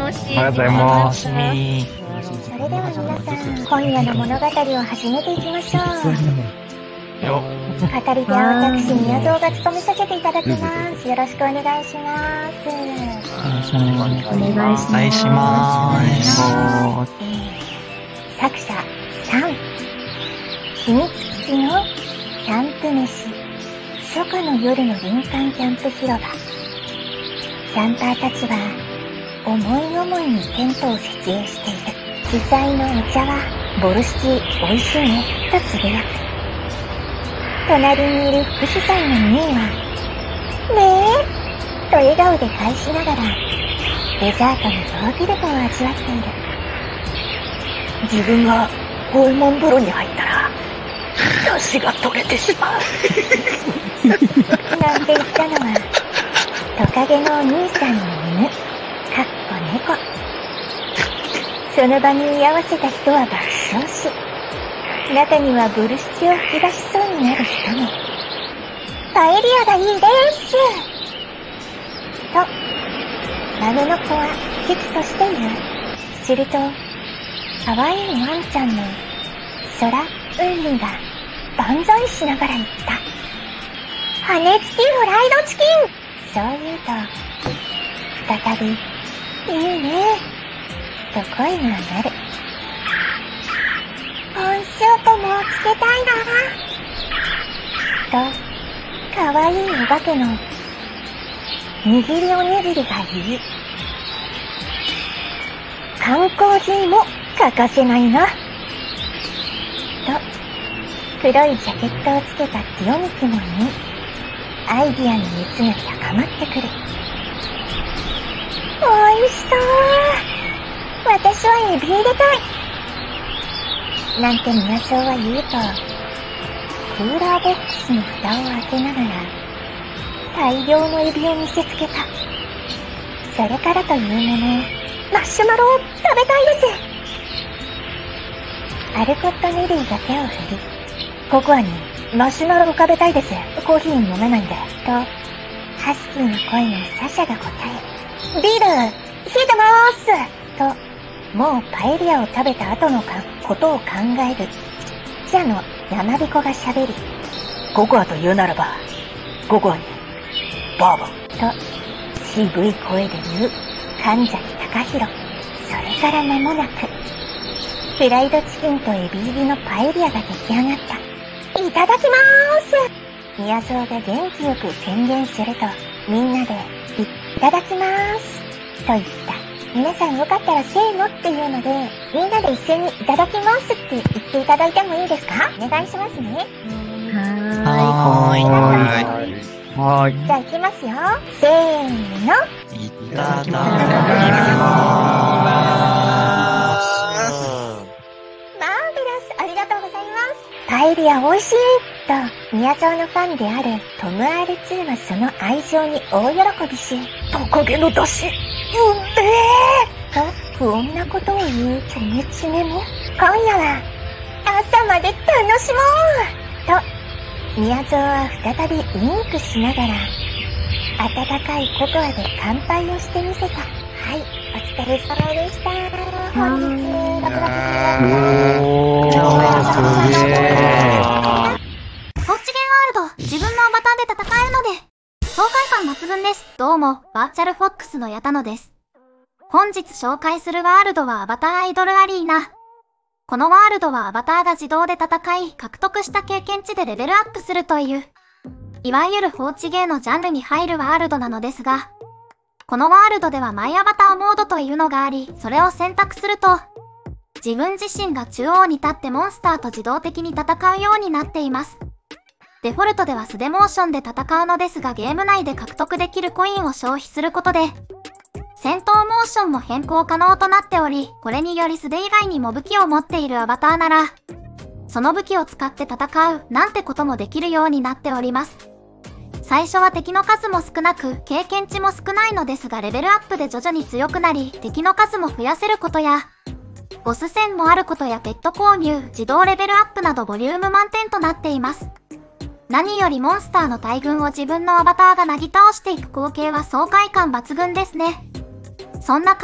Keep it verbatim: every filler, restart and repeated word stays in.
楽しい。 ありがとうございます。 それでは皆さん、今夜の物語を始めていきましょう。 よ語り手は私、宮蔵が務めさせていただきます。よろしくお願いします。 お願いします。 お願いします。 作者さん、秘密基地のキャンプ飯。初夏の夜の林間キャンプ広場。キャンパーたちは思い思いにテントを設営している。主催のお茶はボルシチ美味しいねとつぶやく。隣にいる副主催のミーはねえと笑顔で返しながらデザートのヨーグルトを味わっている。 自分がホルモン風呂に入ったら出汁が取れてしまうなんて言ったのはトカゲのお兄さんの犬、かっこ猫。その場に居合わせた人は爆笑し、中にはボルシチを吹き出しそうになる人も。パエリアがいいですと豆の子は危機として言う。すると可愛いワンちゃんの空うんりが万歳しながら言った。羽根付きフライドチキン。そう言うと再びいいねと声が上がる。ポンショートもつけたいなと可愛いお化けの握りおにぎりが言い、缶コーヒーも欠かせないなと黒いジャケットをつけたティオミキも言い、アイディアの熱が高まってくる。おいしそう。私はエビ入れたいなんて宮蔵は言うと、クーラーボックスの蓋を開けながら大量のエビを見せつけた。それからというもの、マシュマロを食べたいです。アルコット・ネリーが手を振り、ココアにマシュマロを食べたいです。コーヒー飲めないんで。と、ハスキーの声のサシャが答え、ビール、冷えてまーすと、もうパエリアを食べた後のかことを考える。記者の山彦が喋り、 ココアと言うならば、ココアに、バーボン。 と、渋い声で言う、神崎隆弘。それから間もなく、フライドチキンとエビ入りのパエリアが出来上がった。いただきまーす。宮蔵が元気よく宣言すると、みんなで、いただきまーす。と言った。皆さんよかったらせーのっていうので、みんなで一斉にいただきますって言っていただいてもいいですか？お願いしますね。 はーい。 はーい。はーい。 じゃあ行きますよ。せーの。 いただきまーす。 マーベラス、ありがとうございます。パエリア美味しいと、宮蔵のファンであるトム アールツー はその愛情に大喜びし、 トカゲの出汁、うんめと不穏なことを言うチョメチメも、今夜は朝まで楽しもうと、宮蔵は再びウインクしながら、温かいココアで乾杯をしてみせた。はい、お疲れ様でした。本日、ろくがつおー、すげー。 ぼっちゲーワールド、自分のアバターで戦えるので、爽快感抜群です。どうも、バーチャルフォックスの矢田野です。本日紹介するワールドはアバターアイドルアリーナ。このワールドはアバターが自動で戦い、獲得した経験値でレベルアップするという、いわゆる放置ゲーのジャンルに入るワールドなのですが、このワールドではマイアバターモードというのがあり、それを選択すると、自分自身が中央に立ってモンスターと自動的に戦うようになっています。デフォルトでは素手モーションで戦うのですが、ゲーム内で獲得できるコインを消費することで、戦闘モーションも変更可能となっており、これにより素手以外にも武器を持っているアバターなら、その武器を使って戦うなんてこともできるようになっております。最初は敵の数も少なく、経験値も少ないのですが、レベルアップで徐々に強くなり、敵の数も増やせることや、ボス戦もあることやペット購入、自動レベルアップなどボリューム満点となっています。何よりモンスターの大群を自分のアバターがなぎ倒していく光景は爽快感抜群ですね。そんな